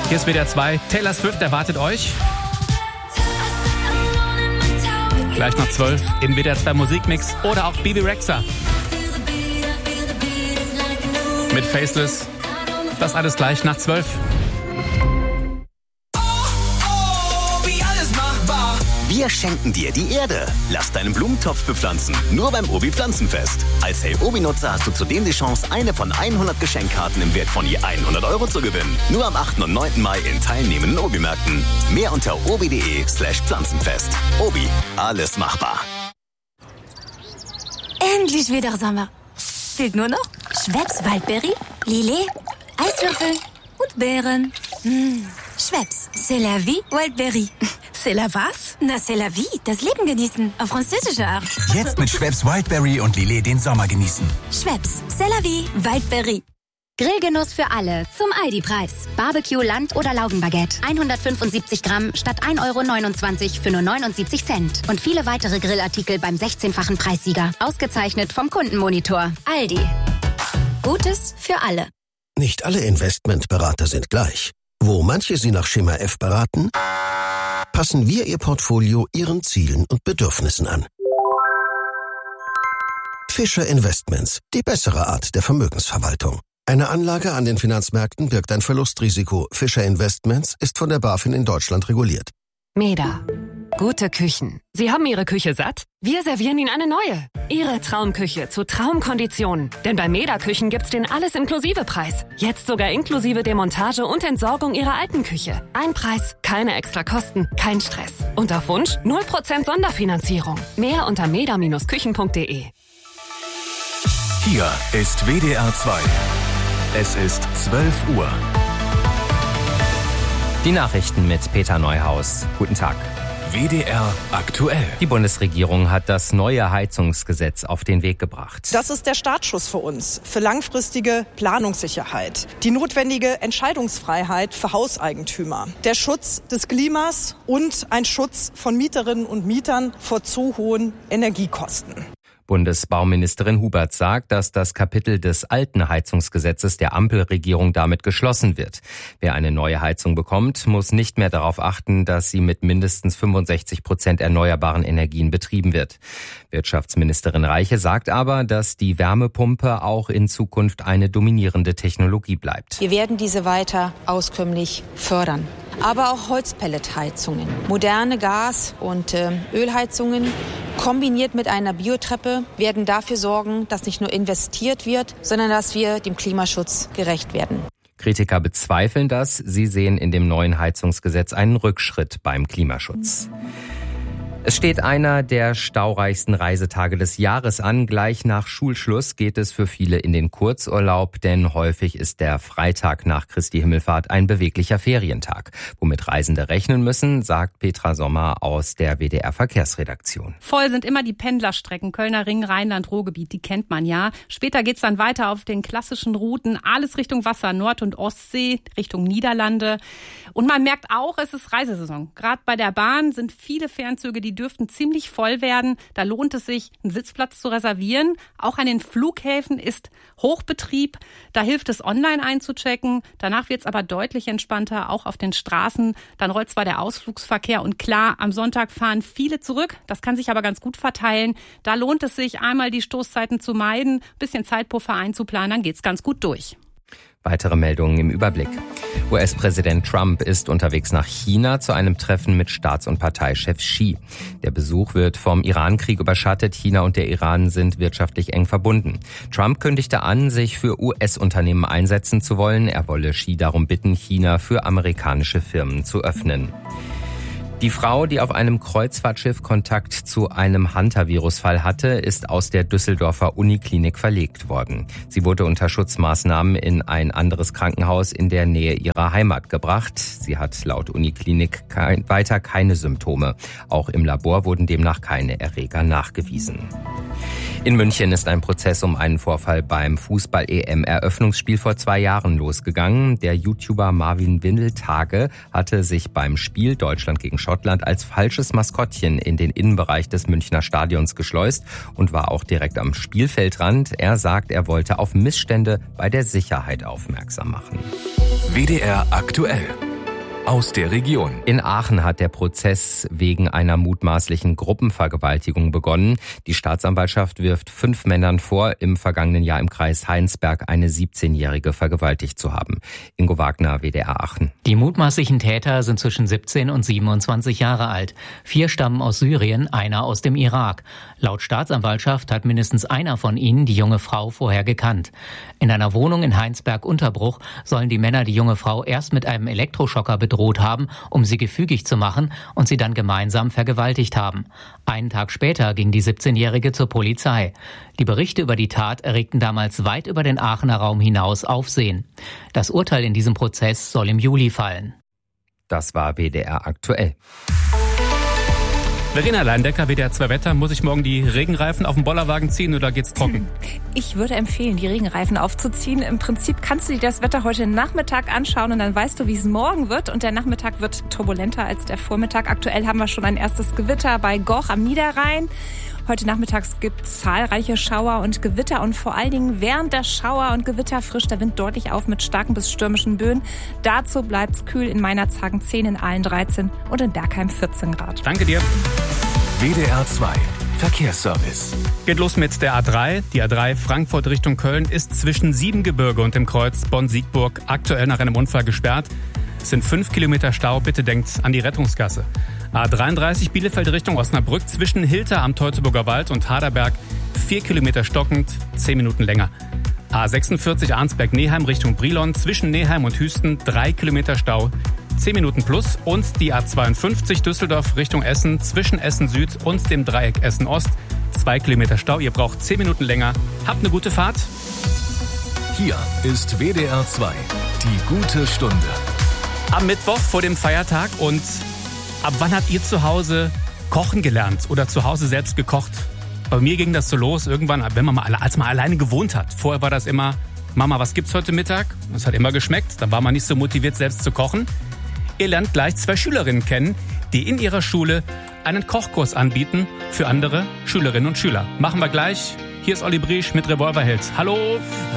Hier ist WDR 2. Taylor Swift erwartet euch. Gleich nach 12 im WDR 2 Musikmix oder auch Bebe Rexha mit Faceless. Das alles gleich nach 12. Wir schenken dir die Erde. Lass deinen Blumentopf bepflanzen. Nur beim Obi Pflanzenfest. Als Hey Obi-Nutzer hast du zudem die Chance, eine von 100 Geschenkkarten im Wert von je 100 € zu gewinnen. Nur am 8. und 9. Mai in teilnehmenden Obi-Märkten. Mehr unter obi.de/Pflanzenfest. Obi, alles machbar. Endlich wieder Sommer. Fehlt nur noch Schweppes Waldberry, Lillet, Eiswürfel und Beeren. Schweppes, c'est la vie, Waldberry. C'est la was? Na, c'est la vie, das Leben genießen, auf französische Art. Jetzt mit Schweppes Wildberry und Lillet den Sommer genießen. Schweppes, c'est la vie, Waldberry. Grillgenuss für alle zum Aldi-Preis. Barbecue, Land- oder Laugenbaguette. 175 Gramm statt 1,29 € für nur 79 Cent. Und viele weitere Grillartikel beim 16-fachen Preissieger. Ausgezeichnet vom Kundenmonitor. Aldi. Gutes für alle. Nicht alle Investmentberater sind gleich. Wo manche Sie nach Schema F beraten, passen wir Ihr Portfolio Ihren Zielen und Bedürfnissen an. Fischer Investments, die bessere Art der Vermögensverwaltung. Eine Anlage an den Finanzmärkten birgt ein Verlustrisiko. Fischer Investments ist von der BaFin in Deutschland reguliert. Meda. Gute Küchen. Sie haben Ihre Küche satt? Wir servieren Ihnen eine neue. Ihre Traumküche zu Traumkonditionen. Denn bei Meda Küchen gibt's den Alles-Inklusive-Preis. Jetzt sogar inklusive Demontage und Entsorgung Ihrer alten Küche. Ein Preis, keine extra Kosten, kein Stress. Und auf Wunsch 0% Sonderfinanzierung. Mehr unter meda-küchen.de. Hier ist WDR 2. Es ist 12 Uhr. Die Nachrichten mit Peter Neuhaus. Guten Tag. WDR aktuell. Die Bundesregierung hat das neue Heizungsgesetz auf den Weg gebracht. Das ist der Startschuss für uns, für langfristige Planungssicherheit, die notwendige Entscheidungsfreiheit für Hauseigentümer, der Schutz des Klimas und ein Schutz von Mieterinnen und Mietern vor zu hohen Energiekosten. Bundesbauministerin Hubert sagt, dass das Kapitel des alten Heizungsgesetzes der Ampelregierung damit geschlossen wird. Wer eine neue Heizung bekommt, muss nicht mehr darauf achten, dass sie mit mindestens 65% erneuerbaren Energien betrieben wird. Wirtschaftsministerin Reiche sagt aber, dass die Wärmepumpe auch in Zukunft eine dominierende Technologie bleibt. Wir werden diese weiter auskömmlich fördern. Aber auch Holzpelletheizungen, moderne Gas- und Ölheizungen kombiniert mit einer Biotreppe werden dafür sorgen, dass nicht nur investiert wird, sondern dass wir dem Klimaschutz gerecht werden. Kritiker bezweifeln das. Sie sehen in dem neuen Heizungsgesetz einen Rückschritt beim Klimaschutz. Es steht einer der staureichsten Reisetage des Jahres an. Gleich nach Schulschluss geht es für viele in den Kurzurlaub, denn häufig ist der Freitag nach Christi Himmelfahrt ein beweglicher Ferientag. Womit Reisende rechnen müssen, sagt Petra Sommer aus der WDR-Verkehrsredaktion. Voll sind immer die Pendlerstrecken, Kölner Ring, Rheinland-Ruhrgebiet, die kennt man ja. Später geht's dann weiter auf den klassischen Routen, alles Richtung Wasser, Nord- und Ostsee, Richtung Niederlande. Und man merkt auch, es ist Reisesaison. Gerade bei der Bahn sind viele Fernzüge, die dürften ziemlich voll werden. Da lohnt es sich, einen Sitzplatz zu reservieren. Auch an den Flughäfen ist Hochbetrieb. Da hilft es, online einzuchecken. Danach wird es aber deutlich entspannter, auch auf den Straßen. Dann rollt zwar der Ausflugsverkehr und klar, am Sonntag fahren viele zurück. Das kann sich aber ganz gut verteilen. Da lohnt es sich, einmal die Stoßzeiten zu meiden, ein bisschen Zeitpuffer einzuplanen, dann geht's ganz gut durch. Weitere Meldungen im Überblick. US-Präsident Trump ist unterwegs nach China zu einem Treffen mit Staats- und Parteichef Xi. Der Besuch wird vom Iran-Krieg überschattet. China und der Iran sind wirtschaftlich eng verbunden. Trump kündigte an, sich für US-Unternehmen einsetzen zu wollen. Er wolle Xi darum bitten, China für amerikanische Firmen zu öffnen. Die Frau, die auf einem Kreuzfahrtschiff Kontakt zu einem Hantavirus-Fall hatte, ist aus der Düsseldorfer Uniklinik verlegt worden. Sie wurde unter Schutzmaßnahmen in ein anderes Krankenhaus in der Nähe ihrer Heimat gebracht. Sie hat laut Uniklinik weiter keine Symptome. Auch im Labor wurden demnach keine Erreger nachgewiesen. In München ist ein Prozess um einen Vorfall beim Fußball-EM-Eröffnungsspiel vor 2 Jahren losgegangen. Der YouTuber Marvin Windeltage hatte sich beim Spiel Deutschland gegen Schottland als falsches Maskottchen in den Innenbereich des Münchner Stadions geschleust und war auch direkt am Spielfeldrand. Er sagt, er wollte auf Missstände bei der Sicherheit aufmerksam machen. WDR aktuell. aus der Region. In Aachen hat der Prozess wegen einer mutmaßlichen Gruppenvergewaltigung begonnen. Die Staatsanwaltschaft wirft 5 Männern vor, im vergangenen Jahr im Kreis Heinsberg eine 17-Jährige vergewaltigt zu haben. Ingo Wagner, WDR Aachen. Die mutmaßlichen Täter sind zwischen 17 und 27 Jahre alt. 4 stammen aus Syrien, einer aus dem Irak. Laut Staatsanwaltschaft hat mindestens einer von ihnen die junge Frau vorher gekannt. In einer Wohnung in Heinsberg-Unterbruch sollen die Männer die junge Frau erst mit einem Elektroschocker bedroht haben, um sie gefügig zu machen und sie dann gemeinsam vergewaltigt haben. Einen Tag später ging die 17-Jährige zur Polizei. Die Berichte über die Tat erregten damals weit über den Aachener Raum hinaus Aufsehen. Das Urteil in diesem Prozess soll im Juli fallen. Das war WDR aktuell. Verena Leindecker, WDR 2 Wetter. Muss ich morgen die Regenreifen auf dem Bollerwagen ziehen oder geht's trocken? Ich würde empfehlen, die Regenreifen aufzuziehen. Im Prinzip kannst du dir das Wetter heute Nachmittag anschauen und dann weißt du, wie es morgen wird. Und der Nachmittag wird turbulenter als der Vormittag. Aktuell haben wir schon ein erstes Gewitter bei Goch am Niederrhein. Heute nachmittags gibt es zahlreiche Schauer und Gewitter und vor allen Dingen während der Schauer und Gewitter frischt der Wind deutlich auf mit starken bis stürmischen Böen. Dazu bleibt es kühl, in Meinerzhagen 10, in Aalen 13 und in Bergheim 14 Grad. Danke dir. WDR 2 Verkehrsservice. Geht los mit der A3. Die A3 Frankfurt Richtung Köln ist zwischen Siebengebirge und dem Kreuz Bonn-Siegburg aktuell nach einem Unfall gesperrt. Es sind 5 Kilometer Stau. Bitte denkt an die Rettungsgasse. A33 Bielefeld Richtung Osnabrück zwischen Hilter am Teutoburger Wald und Haderberg 4 Kilometer stockend, 10 Minuten länger. A46 Arnsberg-Neheim Richtung Brilon zwischen Neheim und Hüsten 3 Kilometer Stau, 10 Minuten plus. Und die A52 Düsseldorf Richtung Essen zwischen Essen Süd und dem Dreieck Essen Ost 2 Kilometer Stau. Ihr braucht 10 Minuten länger. Habt eine gute Fahrt. Hier ist WDR 2, die gute Stunde. Am Mittwoch vor dem Feiertag. Und ab wann habt ihr zu Hause kochen gelernt oder zu Hause selbst gekocht? Bei mir ging das so los, irgendwann, wenn man als man alleine gewohnt hat. Vorher war das immer, Mama, was gibt's heute Mittag? Das hat immer geschmeckt, da war man nicht so motiviert, selbst zu kochen. Ihr lernt gleich 2 Schülerinnen kennen, die in ihrer Schule einen Kochkurs anbieten für andere Schülerinnen und Schüler. Machen wir gleich. Hier ist Olli Briesch mit Revolverheld. Hallo!